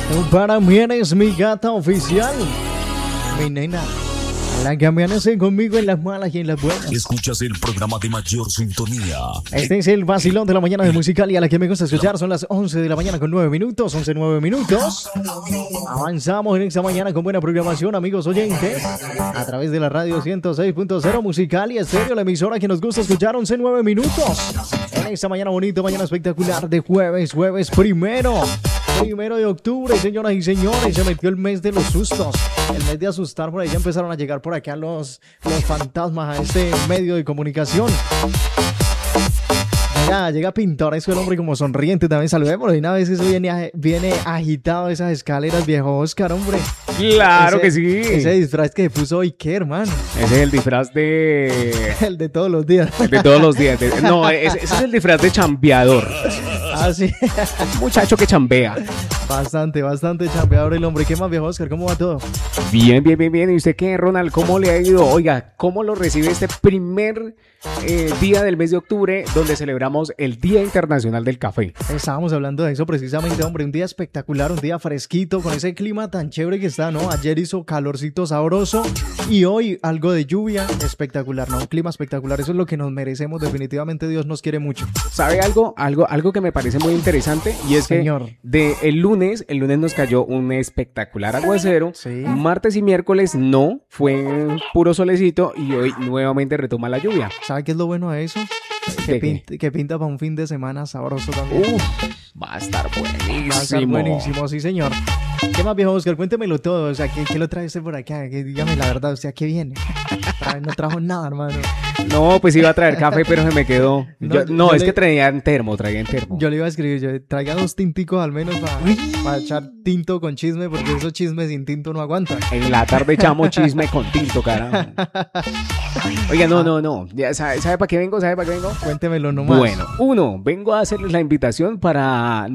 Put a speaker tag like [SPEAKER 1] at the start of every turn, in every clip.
[SPEAKER 1] Para mí eres mi gata oficial, mi nena, la que amanece conmigo en las malas y en las buenas.
[SPEAKER 2] Escuchas el programa de mayor sintonía.
[SPEAKER 1] Este es el vacilón de la mañana de Musicalia, la que me gusta escuchar. Son las 11 de la mañana con 9 minutos, 11:09 minutos. Avanzamos en esta mañana con buena programación, amigos oyentes, a través de la radio 106.0 Musicalia Estéreo, la emisora que nos gusta escuchar. 11:09 minutos. En esta mañana bonita, mañana espectacular de jueves primero de octubre, señoras y señores. Se metió el mes de los sustos, el mes de asustar. Por ahí ya empezaron a llegar por acá los fantasmas a este medio de comunicación. Llega pintoresco el hombre, como sonriente también. Saludémoslo. Y una vez eso viene agitado esas escaleras, viejo Oscar, hombre.
[SPEAKER 3] Claro que sí.
[SPEAKER 1] Ese disfraz que puso hoy, ¿qué, hermano?
[SPEAKER 3] Ese es el disfraz de...
[SPEAKER 1] El de todos los días.
[SPEAKER 3] El de todos los días. No, ese es el disfraz de chambeador.
[SPEAKER 1] Ah, sí.
[SPEAKER 3] Muchacho que chambea.
[SPEAKER 1] Bastante chambeador el hombre. ¿Qué más, viejo Oscar? ¿Cómo va todo?
[SPEAKER 3] Bien. ¿Y usted qué, Ronald? ¿Cómo le ha ido? Oiga, ¿cómo lo recibe este primer día del mes de octubre, donde celebramos el Día Internacional del Café?
[SPEAKER 1] Estábamos hablando de eso precisamente, hombre. Un día espectacular, un día fresquito, con ese clima tan chévere que está, ¿no? Ayer hizo calorcito sabroso y hoy algo de lluvia espectacular, ¿no? Un clima espectacular. Eso es lo que nos merecemos. Definitivamente Dios nos quiere mucho.
[SPEAKER 3] ¿Sabe algo que me parece muy interesante? Y es
[SPEAKER 1] Señor.
[SPEAKER 3] que el lunes nos cayó un espectacular aguacero.
[SPEAKER 1] Sí.
[SPEAKER 3] Martes y miércoles no, fue puro solecito, y hoy nuevamente retoma la lluvia.
[SPEAKER 1] ¿Sabe qué es lo bueno de eso? Que pinta para un fin de semana sabroso también.
[SPEAKER 3] Va a estar buenísimo.
[SPEAKER 1] Va a estar buenísimo, sí, señor. ¿Qué más, viejo Oscar? Cuéntemelo todo. O sea, ¿qué lo trae usted por acá? Dígame la verdad, o sea, ¿qué viene? No trajo nada, hermano.
[SPEAKER 3] No, pues iba a traer café, pero se me quedó. Que traía en termo.
[SPEAKER 1] Yo le iba a escribir, traiga 2 tinticos al menos para echar tinto con chisme, porque esos chismes sin tinto no aguantan.
[SPEAKER 3] En la tarde echamos chisme con tinto, carajo. Oiga, no. ¿Sabe para qué vengo?
[SPEAKER 1] Cuéntemelo nomás.
[SPEAKER 3] Bueno, vengo a hacerles la invitación para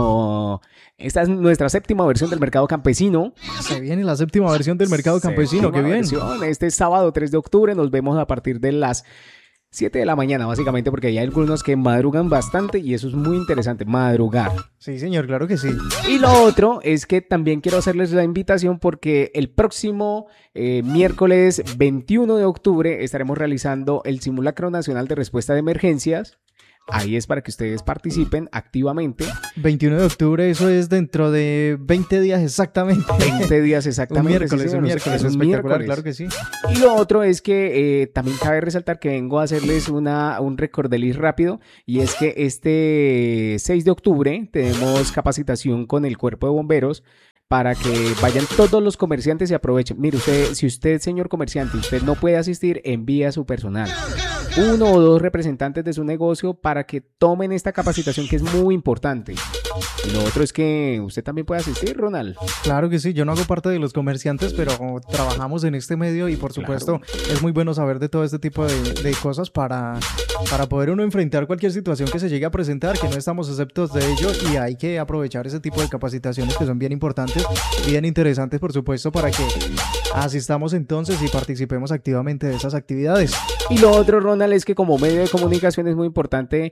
[SPEAKER 3] esta es nuestra séptima versión del Mercado Campesino.
[SPEAKER 1] Se viene la séptima versión del Mercado Campesino, qué bien.
[SPEAKER 3] Este sábado 3 de octubre nos vemos a partir de las 7 de la mañana, básicamente, porque hay algunos que madrugan bastante y eso es muy interesante, madrugar.
[SPEAKER 1] Sí, señor, claro que sí.
[SPEAKER 3] Y lo otro es que también quiero hacerles la invitación porque el próximo miércoles 21 de octubre estaremos realizando el Simulacro Nacional de Respuesta de Emergencias. Ahí es para que ustedes participen activamente.
[SPEAKER 1] 21 de octubre, eso es dentro de 20 días exactamente.
[SPEAKER 3] 20 días exactamente.
[SPEAKER 1] Un miércoles, espectacular, claro que sí.
[SPEAKER 3] Y lo otro es que también cabe resaltar que vengo a hacerles un recordelis rápido, y es que este 6 de octubre tenemos capacitación con el Cuerpo de Bomberos para que vayan todos los comerciantes y aprovechen. Mire, si usted, señor comerciante, usted no puede asistir, envíe a su personal, 1 o 2 representantes de su negocio, para que tomen esta capacitación, que es muy importante. Y lo otro es que usted también puede asistir, Ronald.
[SPEAKER 1] Claro que sí, yo no hago parte de los comerciantes, pero trabajamos en este medio y por supuesto es muy bueno saber de todo este tipo de cosas para poder uno enfrentar cualquier situación que se llegue a presentar, que no estamos exceptos de ello, y hay que aprovechar ese tipo de capacitaciones que son bien importantes, bien interesantes, por supuesto, para que asistamos entonces y participemos activamente de esas actividades.
[SPEAKER 3] Y lo otro, Ronald, es que como medio de comunicación es muy importante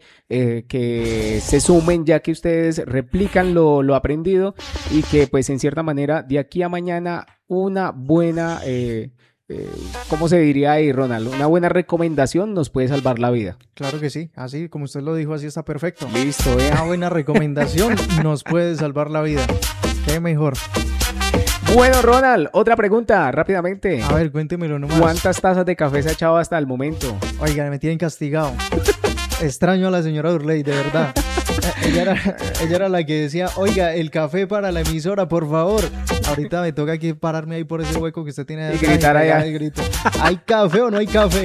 [SPEAKER 3] que se sumen, ya que ustedes replican lo aprendido, y que pues en cierta manera de aquí a mañana una buena, ¿cómo se diría ahí, Ronald? Una buena recomendación nos puede salvar la vida.
[SPEAKER 1] Claro que sí, así como usted lo dijo, así está perfecto.
[SPEAKER 3] Listo,
[SPEAKER 1] Una buena recomendación nos puede salvar la vida. Qué mejor.
[SPEAKER 3] Bueno, Ronald, otra pregunta, rápidamente.
[SPEAKER 1] A ver, cuéntemelo nomás.
[SPEAKER 3] ¿Cuántas tazas de café se ha echado hasta el momento?
[SPEAKER 1] Oiga, me tienen castigado. Extraño a la señora Durley, de verdad. Ella era la que decía, oiga, el café para la emisora, por favor. Ahorita me toca aquí pararme ahí por ese hueco que usted tiene.
[SPEAKER 3] Y gritar allá.
[SPEAKER 1] ¿Hay café o no hay café?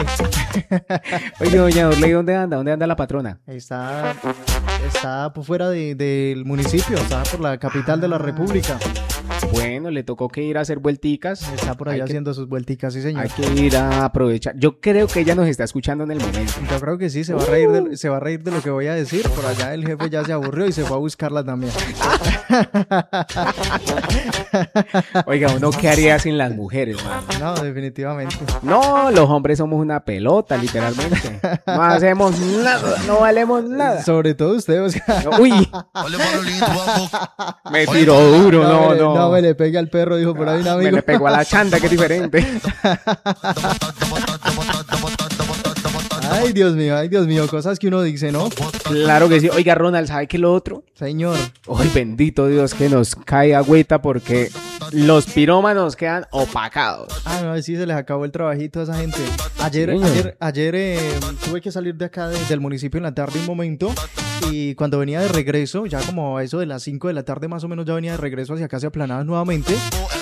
[SPEAKER 3] Oye, doña Durley, ¿dónde anda? ¿Dónde anda la patrona?
[SPEAKER 1] Está por fuera del municipio, está por la capital de la república.
[SPEAKER 3] Bueno, le tocó que ir a hacer vuelticas.
[SPEAKER 1] Está por allá haciendo sus vuelticas, sí, señor.
[SPEAKER 3] Hay que ir a aprovechar. Yo creo que ella nos está escuchando en el momento.
[SPEAKER 1] Yo creo que sí, se va a reír de lo que voy a decir. Por allá el jefe ya se aburrió y se fue a buscarla también.
[SPEAKER 3] Oiga, ¿uno qué haría sin las mujeres, man?
[SPEAKER 1] No, definitivamente.
[SPEAKER 3] No, los hombres somos una pelota, literalmente. No hacemos nada, no valemos nada.
[SPEAKER 1] Sobre todo usted, Oscar.
[SPEAKER 3] Uy, me tiró duro, no.
[SPEAKER 1] No me le pegue al perro, dijo por ahí un amigo.
[SPEAKER 3] Me le pegó a la chanta, que es diferente.
[SPEAKER 1] Ay, Dios mío, cosas que uno dice, ¿no?
[SPEAKER 3] Claro que sí. Oiga, Ronald, ¿sabe qué es lo otro?
[SPEAKER 1] Señor.
[SPEAKER 3] Ay, bendito Dios que nos cae agüita porque los pirómanos quedan opacados.
[SPEAKER 1] Ah, no, sí, se les acabó el trabajito a esa gente. Ayer tuve que salir de acá del municipio en la tarde un momento y cuando venía de regreso, ya como a eso de las 5 de la tarde más o menos, ya venía de regreso hacia acá, hacia Aplanadas nuevamente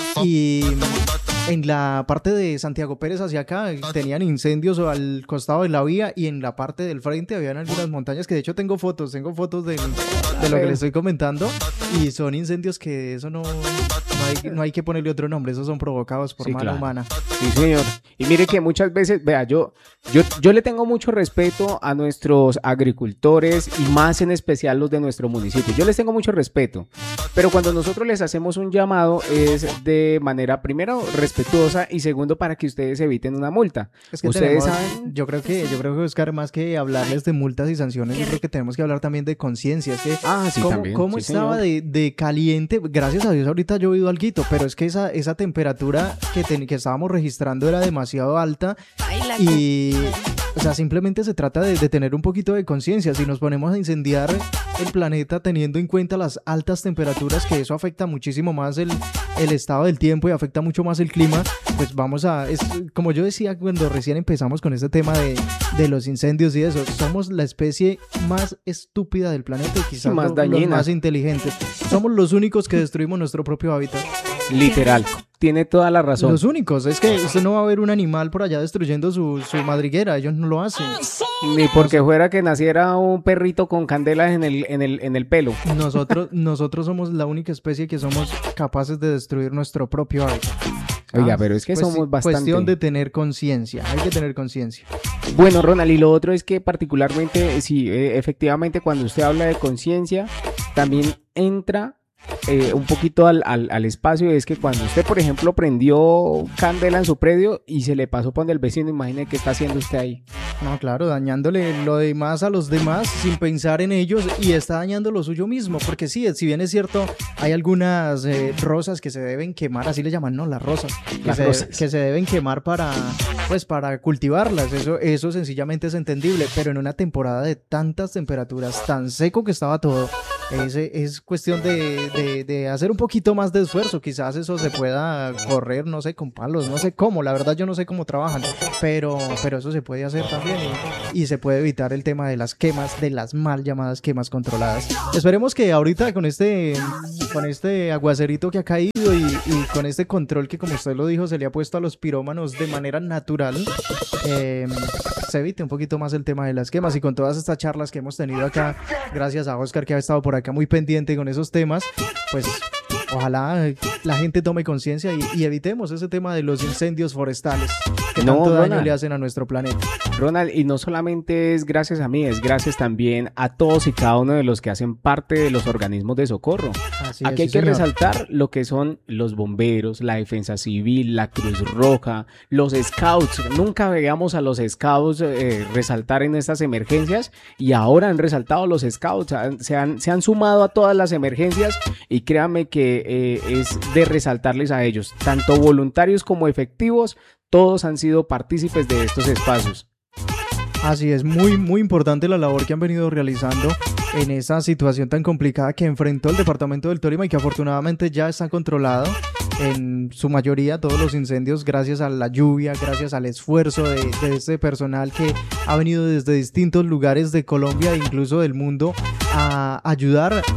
[SPEAKER 1] y en la parte de Santiago Pérez hacia acá tenían incendios al costado de la vía y en la parte del frente habían algunas montañas que de hecho tengo fotos de lo que le estoy comentando y son incendios que eso no hay que ponerle otro nombre, esos son provocados por mano humana.
[SPEAKER 3] Sí, señor. Y mire que muchas veces, vea, yo le tengo mucho respeto a nuestros agricultores y más en especial los de nuestro municipio. Yo les tengo mucho respeto, pero cuando nosotros les hacemos un llamado es de manera, primero, respetuosa y segundo, para que ustedes eviten una multa.
[SPEAKER 1] Es que
[SPEAKER 3] ustedes saben...
[SPEAKER 1] Yo creo que Oscar, más que hablarles de multas y sanciones, yo creo que tenemos que hablar también de conciencia. Es que
[SPEAKER 3] sí, también.
[SPEAKER 1] ¿Cómo
[SPEAKER 3] sí,
[SPEAKER 1] estaba de caliente? Gracias a Dios ahorita ha llovido alguito, pero es que esa temperatura que estábamos registrando era demasiado alta y, o sea, simplemente se trata de tener un poquito de conciencia. Si nos ponemos a incendiar el planeta teniendo en cuenta las altas temperaturas, que eso afecta muchísimo más el estado del tiempo y afecta mucho más el clima, pues como yo decía cuando recién empezamos con este tema de los incendios y eso, somos la especie más estúpida del planeta y quizás
[SPEAKER 3] más dañina,
[SPEAKER 1] los más inteligentes. Somos los únicos que destruimos nuestro propio hábitat.
[SPEAKER 3] Literal, tiene toda la razón.
[SPEAKER 1] Los únicos, es que usted no va a ver un animal por allá destruyendo su madriguera, ellos no lo hacen.
[SPEAKER 3] Ni porque fuera que naciera un perrito con candelas en el pelo.
[SPEAKER 1] Nosotros somos la única especie que somos capaces de destruir nuestro propio hábitat.
[SPEAKER 3] Oiga, pero es que somos bastante...
[SPEAKER 1] Cuestión de tener conciencia, hay que tener conciencia.
[SPEAKER 3] Bueno, Ronald, y lo otro es que particularmente, sí, efectivamente cuando usted habla de conciencia, también entra... un poquito al espacio, es que cuando usted, por ejemplo, prendió candela en su predio y se le pasó por el vecino, imagine qué está haciendo usted ahí.
[SPEAKER 1] No, claro, dañándole lo demás a los demás sin pensar en ellos y está dañando lo suyo mismo, porque sí, si bien es cierto, hay algunas rosas que se deben quemar, así le llaman, ¿no? Las rosas. Que se deben quemar para cultivarlas, eso sencillamente es entendible, pero en una temporada de tantas temperaturas, tan seco que estaba todo, es cuestión de hacer un poquito más de esfuerzo. Quizás eso se pueda correr, no sé, con palos, no sé cómo, la verdad yo no sé cómo trabajan, pero eso se puede hacer también y se puede evitar el tema de las quemas, de las mal llamadas quemas controladas. Esperemos que ahorita con este aguacerito que ha caído y con este control que, como usted lo dijo, se le ha puesto a los pirómanos de manera natural, se evite un poquito más el tema de las quemas. Y con todas estas charlas que hemos tenido acá, gracias a Oscar que ha estado por acá muy pendiente con esos temas, pues ojalá la gente tome conciencia y evitemos ese tema de los incendios forestales que tanto daño le hacen a nuestro planeta.
[SPEAKER 3] Ronald, y no solamente es gracias a mí, es gracias también a todos y cada uno de los que hacen parte de los organismos de socorro. Aquí hay que resaltar lo que son los bomberos, la defensa civil, la Cruz Roja, los scouts. Nunca veíamos a los scouts resaltar en estas emergencias y ahora han resaltado los scouts, se han sumado a todas las emergencias y créanme que es de resaltarles a ellos, tanto voluntarios como efectivos, todos han sido partícipes de estos espacios.
[SPEAKER 1] Así es, muy muy importante la labor que han venido realizando en esa situación tan complicada que enfrentó el departamento del Tolima y que afortunadamente ya está controlado en su mayoría todos los incendios gracias a la lluvia, gracias al esfuerzo de este personal que ha venido desde distintos lugares de Colombia e incluso del mundo a ayudar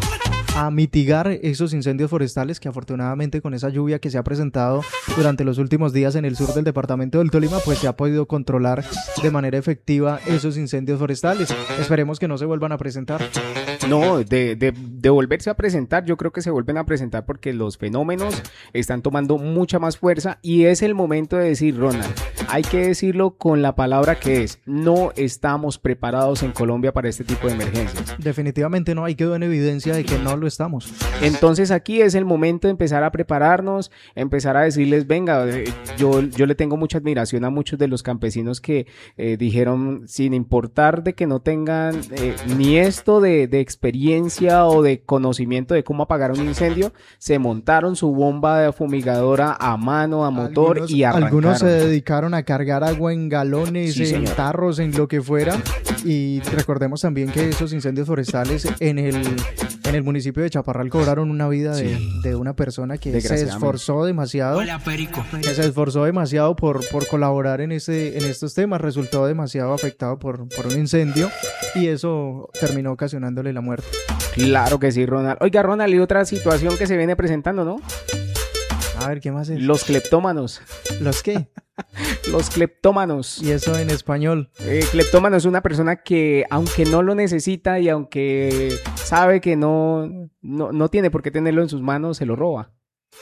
[SPEAKER 1] a mitigar esos incendios forestales que afortunadamente con esa lluvia que se ha presentado durante los últimos días en el sur del departamento del Tolima, pues se ha podido controlar de manera efectiva esos incendios forestales. Esperemos que no se vuelvan a presentar.
[SPEAKER 3] No, de volverse a presentar, yo creo que se vuelven a presentar porque los fenómenos están tomando mucha más fuerza y es el momento de decir, Ronald, hay que decirlo con la palabra que es, no estamos preparados en Colombia para este tipo de emergencias.
[SPEAKER 1] Definitivamente no, ahí quedó en evidencia de que no lo estamos.
[SPEAKER 3] Entonces aquí es el momento de empezar a prepararnos, empezar a decirles, venga, yo le tengo mucha admiración a muchos de los campesinos que dijeron, sin importar de que no tengan ni esto de experiencia o de conocimiento de cómo apagar un incendio, se montaron su bomba fumigadora a mano, a motor y arrancaron.
[SPEAKER 1] Algunos se dedicaron a cargar agua en galones,
[SPEAKER 3] Sí,
[SPEAKER 1] en
[SPEAKER 3] señor.
[SPEAKER 1] tarros, en lo que fuera. Y recordemos también que esos incendios forestales en el municipio de Chaparral cobraron una vida de una persona que se
[SPEAKER 3] Desgraciadamente.
[SPEAKER 1] esforzó demasiado.
[SPEAKER 4] Hola, Perico.
[SPEAKER 1] Que se esforzó demasiado por colaborar en estos temas, resultó demasiado afectado por un incendio y eso terminó ocasionándole la muerte.
[SPEAKER 3] Claro que sí, Ronald. Oiga, Ronald, y otra situación que se viene presentando, ¿no?
[SPEAKER 1] A ver, ¿qué más es?
[SPEAKER 3] Los cleptómanos.
[SPEAKER 1] ¿Los qué?
[SPEAKER 3] Los cleptómanos.
[SPEAKER 1] Y eso en español.
[SPEAKER 3] Cleptómano es una persona que, aunque no lo necesita y aunque sabe que no tiene por qué tenerlo en sus manos, se lo roba.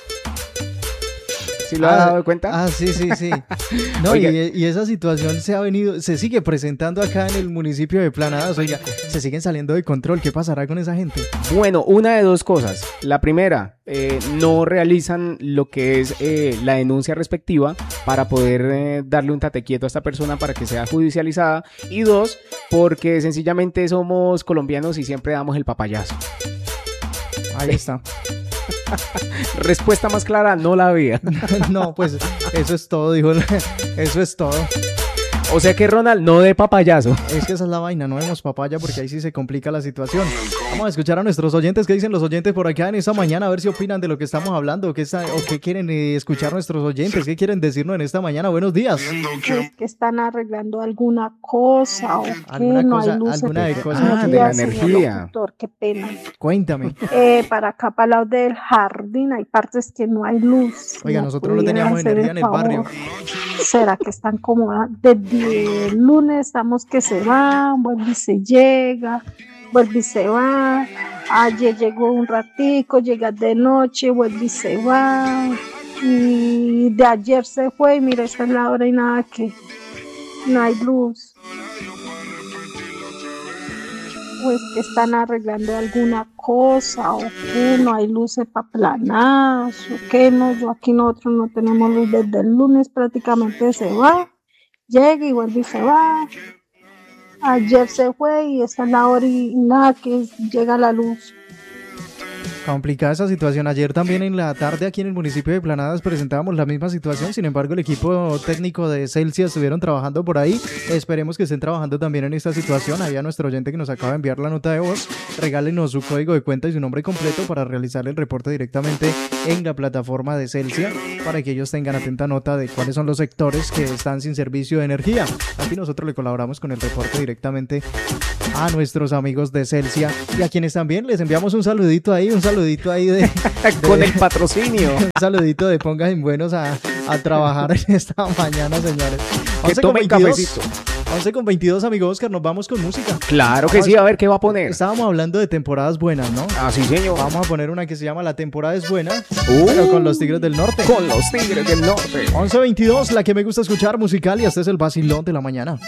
[SPEAKER 3] ¿Sí lo has dado cuenta?
[SPEAKER 1] Ah, sí. No,
[SPEAKER 3] Oiga.
[SPEAKER 1] y esa situación se sigue presentando acá en el municipio de Planadas. Oiga, se siguen saliendo de control. ¿Qué pasará con esa gente?
[SPEAKER 3] Bueno, una de dos cosas. La primera, no realizan lo que es la denuncia respectiva para poder darle un tate quieto a esta persona para que sea judicializada. Y dos, porque sencillamente somos colombianos y siempre damos el papayazo.
[SPEAKER 1] Ahí está.
[SPEAKER 3] Respuesta más clara, no la había.
[SPEAKER 1] No, pues eso es todo, dijo. Eso es todo.
[SPEAKER 3] O sea que Ronald, no de papayazo.
[SPEAKER 1] Es que esa es la vaina, no vemos papaya porque ahí sí se complica la situación. Vamos a escuchar a nuestros oyentes. ¿Qué dicen los oyentes por acá en esta mañana? A ver si opinan de lo que estamos hablando. O qué quieren escuchar nuestros oyentes. ¿Qué quieren decirnos en esta mañana? Buenos días.
[SPEAKER 5] Es que están arreglando alguna cosa o que
[SPEAKER 1] Alguna
[SPEAKER 5] no
[SPEAKER 1] cosa,
[SPEAKER 5] hay luces.
[SPEAKER 1] alguna de cosas.
[SPEAKER 3] Ah, de la energía.
[SPEAKER 5] Locutor, qué pena.
[SPEAKER 1] Cuéntame.
[SPEAKER 5] Para acá, para el lado del jardín, hay partes que no hay luz.
[SPEAKER 1] Oiga,
[SPEAKER 5] ¿Me
[SPEAKER 1] nosotros no
[SPEAKER 5] pudieran
[SPEAKER 1] teníamos
[SPEAKER 5] hacer
[SPEAKER 1] energía en el barrio.
[SPEAKER 5] favor? ¿Será que están como desde el lunes estamos que se van, vuelve y se llega, vuelve y se va? Ayer llegó un ratico, llega de noche, vuelve y se va. Y de ayer se fue y mira, esa es la hora y nada que no hay luz. Pues que están arreglando alguna cosa o que no hay luces para planadas o que no, yo aquí nosotros no tenemos luz desde el lunes, prácticamente se va, llega y vuelve y se va. Ayer se fue y esa es la hora y nada que llega la luz.
[SPEAKER 1] Complicada esa situación. Ayer también en la tarde aquí en el municipio de Planadas presentábamos la misma situación. Sin embargo, el equipo técnico de Celsia estuvieron trabajando por ahí. Esperemos que estén trabajando también en esta situación. Ahí a nuestro oyente que nos acaba de enviar la nota de voz, regálenos su código de cuenta y su nombre completo para realizar el reporte directamente en la plataforma de Celsia para que ellos tengan atenta nota de cuáles son los sectores que están sin servicio de energía. Aquí nosotros le colaboramos con el reporte directamente a nuestros amigos de Celsia y a quienes también les enviamos un saludito ahí de
[SPEAKER 3] Con el patrocinio.
[SPEAKER 1] un saludito de pongas en buenos a trabajar en esta mañana, señores.
[SPEAKER 3] Que tomen cafecito.
[SPEAKER 1] 11:22, amigo Oscar, nos vamos con música.
[SPEAKER 3] Claro que sí, a ver qué va a poner.
[SPEAKER 1] Estábamos hablando de temporadas buenas, ¿no?
[SPEAKER 3] Ah, sí, señor.
[SPEAKER 1] Vamos a poner una que se llama La temporada es buena, pero con los Tigres del Norte.
[SPEAKER 3] Con los Tigres del Norte.
[SPEAKER 1] 11:22, la que me gusta escuchar musical y este es el vacilón de la mañana.